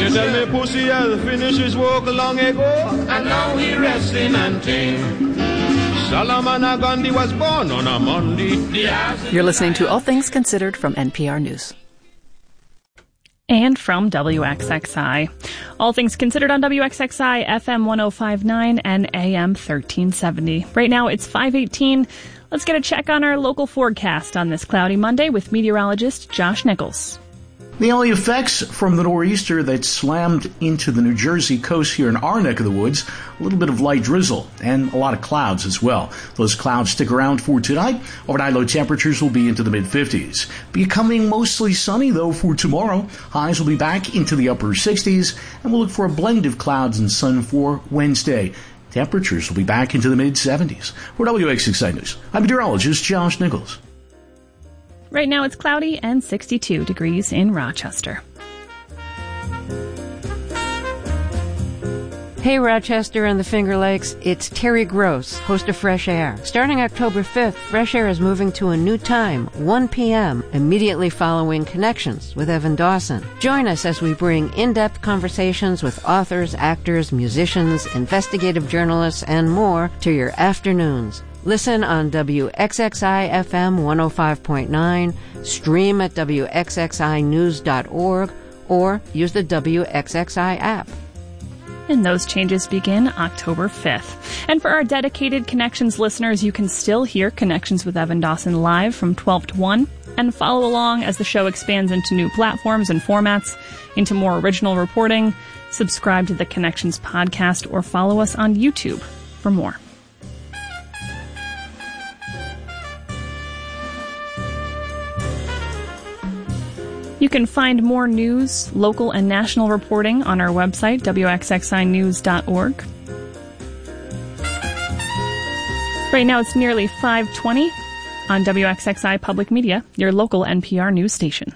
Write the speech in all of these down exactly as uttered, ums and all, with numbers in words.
You tell me Pussy has finished his work long ago, and now he resting and ting. Solomon Gandhi was born on a Monday. You're listening to All Things Considered from N P R News. And from W X X I. All Things Considered on W X X I, F M one oh five point nine and A M thirteen seventy. Right now it's five eighteen. Let's get a check on our local forecast on this cloudy Monday with meteorologist Josh Nichols. The only effects from the nor'easter that slammed into the New Jersey coast here in our neck of the woods, a little bit of light drizzle and a lot of clouds as well. Those clouds stick around for tonight. Overnight low temperatures will be into the mid-fifties. Becoming mostly sunny, though, for tomorrow. Highs will be back into the upper sixties, and we'll look for a blend of clouds and sun for Wednesday. Temperatures will be back into the mid-seventies. For W X X I News, I'm meteorologist Josh Nichols. Right now it's cloudy and sixty-two degrees in Rochester. Hey, Rochester and the Finger Lakes, it's Terry Gross, host of Fresh Air. Starting October fifth, Fresh Air is moving to a new time, one p.m., immediately following Connections with Evan Dawson. Join us as we bring in-depth conversations with authors, actors, musicians, investigative journalists, and more to your afternoons. Listen on W X X I F M one oh five point nine, stream at W X X I news dot org, or use the W X X I app. And those changes begin October fifth. And for our dedicated Connections listeners, you can still hear Connections with Evan Dawson live from twelve to one, and follow along as the show expands into new platforms and formats, into more original reporting. Subscribe to the Connections podcast or follow us on YouTube for more. You can find more news, local and national reporting on our website, W X X I news dot org. Right now it's nearly five twenty on W X X I Public Media, your local N P R news station.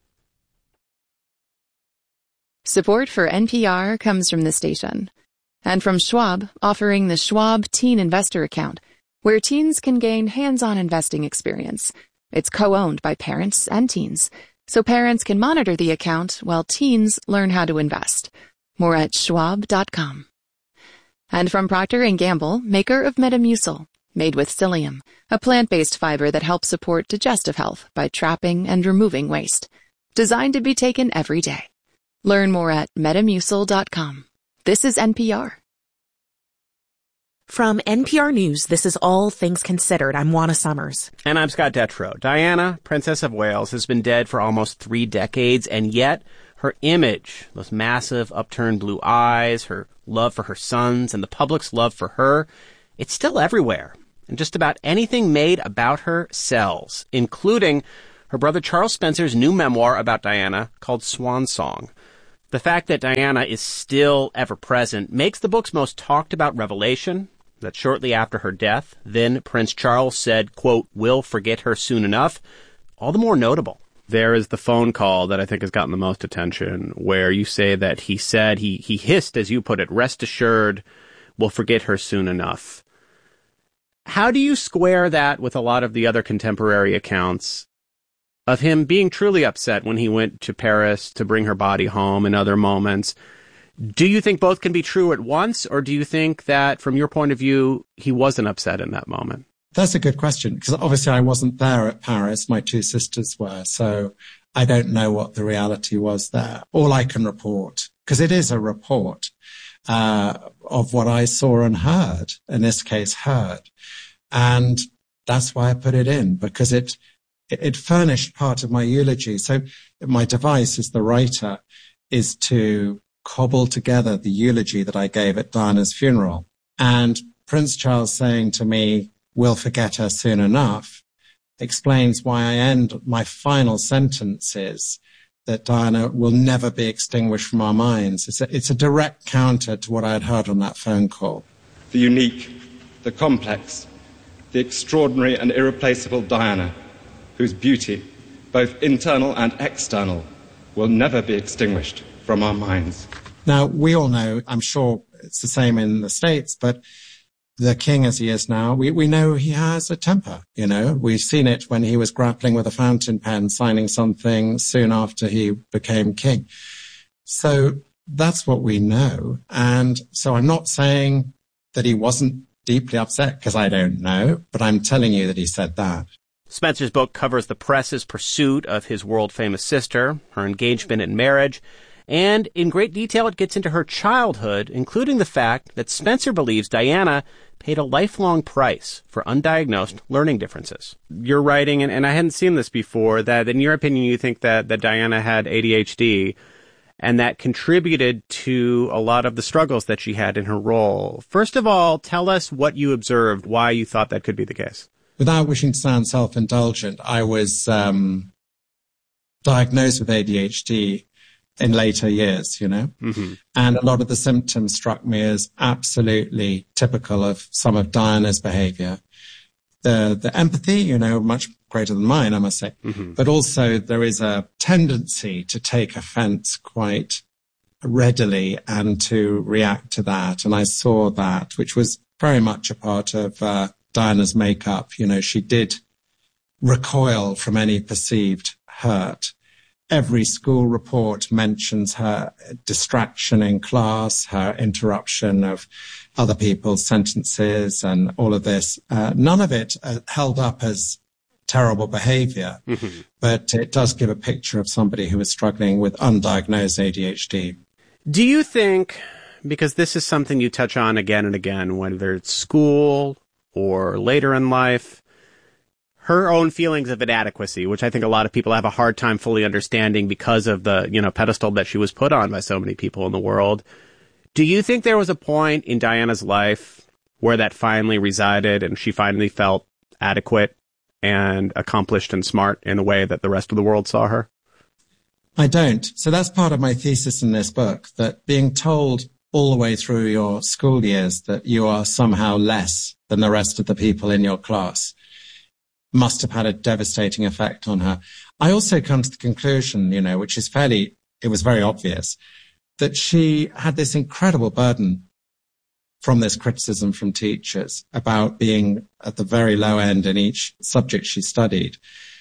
Support for N P R comes from the station and from Schwab, offering the Schwab Teen Investor Account, where teens can gain hands-on investing experience. It's co-owned by parents and teens, so parents can monitor the account while teens learn how to invest. More at schwab dot com. And from Procter and Gamble, maker of Metamucil, made with psyllium, a plant-based fiber that helps support digestive health by trapping and removing waste. Designed to be taken every day. Learn more at metamucil dot com. This is N P R. From N P R News, this is All Things Considered. I'm Juana Summers. And I'm Scott Detrow. Diana, Princess of Wales, has been dead for almost three decades, and yet her image, those massive upturned blue eyes, her love for her sons, and the public's love for her, it's still everywhere. And just about anything made about her sells, including her brother Charles Spencer's new memoir about Diana called Swan Song. The fact that Diana is still ever present makes the book's most talked about revelation, that shortly after her death, then Prince Charles said, quote, "We'll forget her soon enough," all the more notable. There is the phone call that I think has gotten the most attention, where you say that he said, he, he hissed, as you put it, "Rest assured, we'll forget her soon enough." How do you square that with a lot of the other contemporary accounts of him being truly upset when he went to Paris to bring her body home and other moments? Do you think both can be true at once, or do you think that, from your point of view, he wasn't upset in that moment? That's a good question, because obviously I wasn't there at Paris. My two sisters were, so I don't know what the reality was there. All I can report, because it is a report uh, of what I saw and heard, in this case heard. And that's why I put it in, because it, it, it furnished part of my eulogy. So my device as the writer is to cobble together the eulogy that I gave at Diana's funeral. And Prince Charles saying to me, "We'll forget her soon enough," explains why I end my final sentences that Diana will never be extinguished from our minds. It's a, it's a direct counter to what I had heard on that phone call. The unique, the complex, the extraordinary and irreplaceable Diana, whose beauty, both internal and external, will never be extinguished from our minds. Now, we all know, I'm sure it's the same in the States, but the king as he is now, we, we know he has a temper, you know. We've seen it when he was grappling with a fountain pen, signing something soon after he became king. So that's what we know. And so I'm not saying that he wasn't deeply upset, because I don't know, but I'm telling you that he said that. Spencer's book covers the press's pursuit of his world-famous sister, her engagement and marriage, and in great detail it gets into her childhood, including the fact that Spencer believes Diana paid a lifelong price for undiagnosed learning differences. You're writing, and, and I hadn't seen this before, that in your opinion you think that, that Diana had A D H D, and that contributed to a lot of the struggles that she had in her role. First of all, tell us what you observed, why you thought that could be the case. Without wishing to sound self-indulgent, I was um, diagnosed with A D H D in later years, you know, mm-hmm. and a lot of the symptoms struck me as absolutely typical of some of Diana's behavior. The the empathy, you know, much greater than mine, I must say, mm-hmm. but also there is a tendency to take offense quite readily and to react to that. And I saw that, which was very much a part of uh, Diana's makeup. You know, she did recoil from any perceived hurt. Every school report mentions her distraction in class, her interruption of other people's sentences and all of this. Uh, none of it uh, held up as terrible behavior, mm-hmm. but it does give a picture of somebody who is struggling with undiagnosed A D H D. Do you think, because this is something you touch on again and again, whether it's school or later in life, her own feelings of inadequacy, which I think a lot of people have a hard time fully understanding because of the, you know, pedestal that she was put on by so many people in the world. Do you think there was a point in Diana's life where that finally resided and she finally felt adequate and accomplished and smart in a way that the rest of the world saw her? I don't. So that's part of my thesis in this book, that being told all the way through your school years that you are somehow less than the rest of the people in your class must have had a devastating effect on her. I also come to the conclusion, you know, which is fairly, it was very obvious, that she had this incredible burden from this criticism from teachers about being at the very low end in each subject she studied.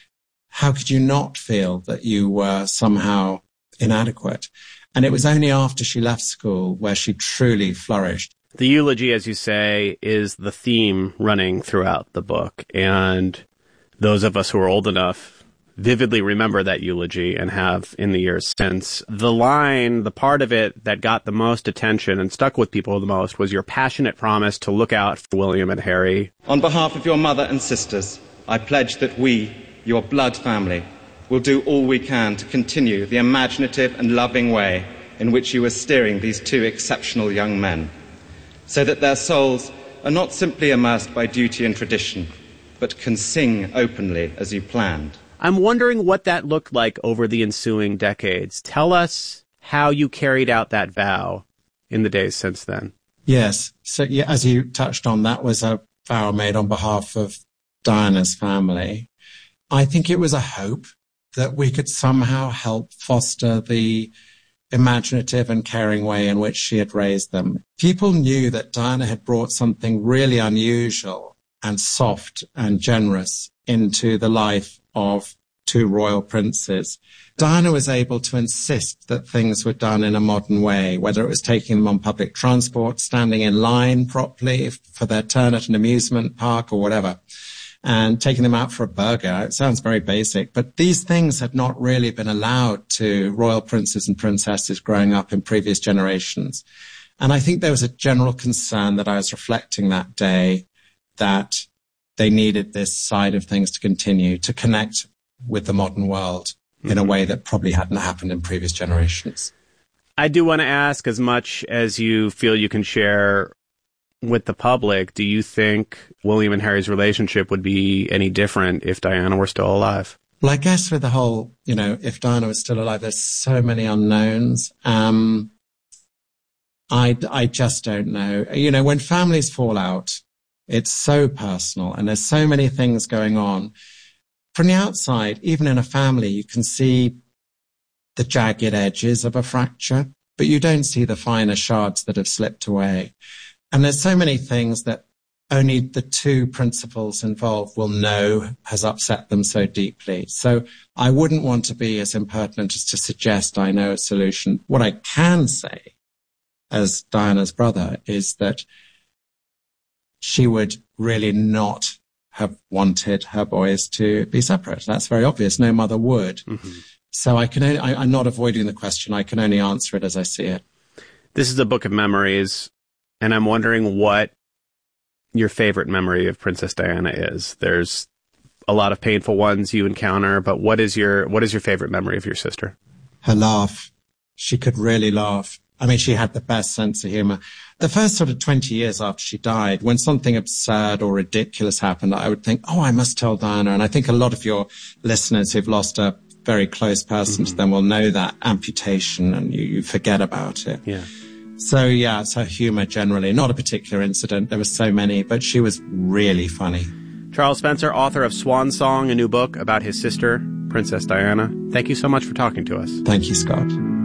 How could you not feel that you were somehow inadequate? And it was only after she left school where she truly flourished. The eulogy, as you say, is the theme running throughout the book. And those of us who are old enough vividly remember that eulogy and have in the years since. The line, the part of it that got the most attention and stuck with people the most was your passionate promise to look out for William and Harry. On behalf of your mother and sisters, I pledge that we, your blood family, will do all we can to continue the imaginative and loving way in which you are steering these two exceptional young men, so that their souls are not simply immersed by duty and tradition, but can sing openly as you planned. I'm wondering what that looked like over the ensuing decades. Tell us how you carried out that vow in the days since then. Yes. So, yeah, as you touched on, that was a vow made on behalf of Diana's family. I think it was a hope that we could somehow help foster the imaginative and caring way in which she had raised them. People knew that Diana had brought something really unusual and soft and generous into the life of two royal princes. Diana was able to insist that things were done in a modern way, whether it was taking them on public transport, standing in line properly for their turn at an amusement park or whatever, and taking them out for a burger. It sounds very basic, but these things had not really been allowed to royal princes and princesses growing up in previous generations. And I think there was a general concern that I was reflecting that day that they needed this side of things to continue to connect with the modern world mm-hmm. in a way that probably hadn't happened in previous generations. I do want to ask, as much as you feel you can share with the public, do you think William and Harry's relationship would be any different if Diana were still alive? Well, I guess with the whole, you know, if Diana was still alive, there's so many unknowns. Um, I, I just don't know. You know, when families fall out, it's so personal and there's so many things going on. From the outside, even in a family, you can see the jagged edges of a fracture, but you don't see the finer shards that have slipped away. And there's so many things that only the two principals involved will know has upset them so deeply. So I wouldn't want to be as impertinent as to suggest I know a solution. What I can say, as Diana's brother, is that she would really not have wanted her boys to be separate. That's very obvious. No mother would. Mm-hmm. So I can only, I, I'm not avoiding the question. I can only answer it as I see it. This is a book of memories, and I'm wondering what your favorite memory of Princess Diana is. There's a lot of painful ones you encounter, but what is your what is your favorite memory of your sister? Her laugh. She could really laugh. I mean, she had the best sense of humor. The first sort of twenty years after she died, when something absurd or ridiculous happened, I would think, oh, I must tell Diana. And I think a lot of your listeners who've lost a very close person mm-hmm. to them will know that amputation, and you, you forget about it. Yeah. So, yeah, it's her humor generally. Not a particular incident. There were so many, but she was really funny. Charles Spencer, author of Swan Song, a new book about his sister, Princess Diana. Thank you so much for talking to us. Thank you, Scott.